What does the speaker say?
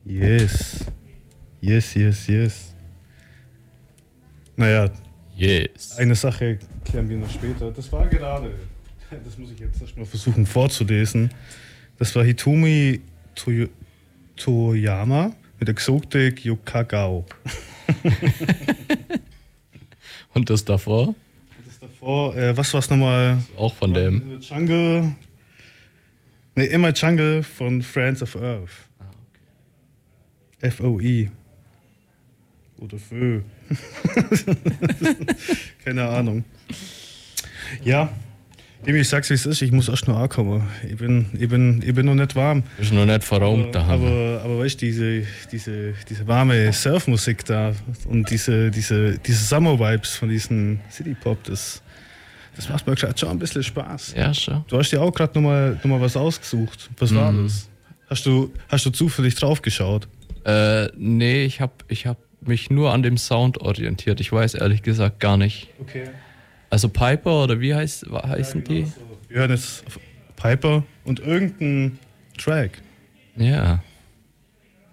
Yes. Yes, yes, yes. Naja, Yes. eine Sache klären wir noch später. Das war gerade, das muss ich jetzt erstmal versuchen vorzulesen. Das war Hitomi Toyama mit Exotik Yokagao. Und das davor? Das davor, was war es nochmal? Auch von dem. In the Jungle. Ne, In My Jungle von Friends of Earth. FOE. Oder FÖ. Keine Ahnung. Ja, ich sag's wie es ist, ich muss erst noch ankommen. Ich bin noch nicht warm. Ist noch nicht verraumt da. Aber weißt du, diese warme Surfmusik da und diese Summer-Vibes von diesem City-Pop, das macht mir schon ein bisschen Spaß. Ja, schon. Du hast dir auch gerade noch mal was ausgesucht. Was war das? Hast du zufällig drauf geschaut? Nee, ich hab mich nur an dem Sound orientiert. Ich weiß ehrlich gesagt gar nicht. Okay. Also Piper oder wie heißen die? Wir hören jetzt Piper und irgendeinen Track. Ja.